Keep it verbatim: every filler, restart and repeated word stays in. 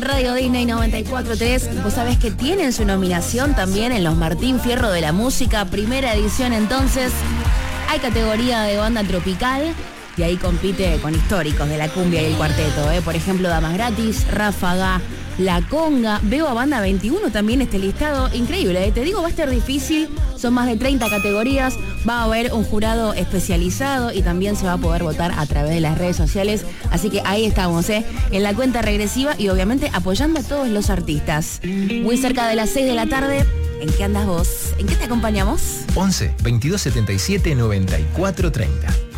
en Radio Disney noventa y cuatro punto tres. Vos sabés que tienen su nominación también en los Martín Fierro de la Música, primera edición entonces. Hay categoría de banda tropical y ahí compite con históricos de la cumbia y el cuarteto, ¿eh? Por ejemplo, Damas Gratis, Ráfaga, La Conga. Veo a Banda veintiuno también este listado. Increíble, ¿eh? Te digo, va a estar difícil. Son más de treinta categorías. Va a haber un jurado especializado y también se va a poder votar a través de las redes sociales. Así que ahí estamos, ¿eh? En la cuenta regresiva y obviamente apoyando a todos los artistas. Muy cerca de las seis de la tarde. ¿En qué andas vos? ¿En qué te acompañamos? once, veintidós setenta y siete, noventa y cuatro treinta.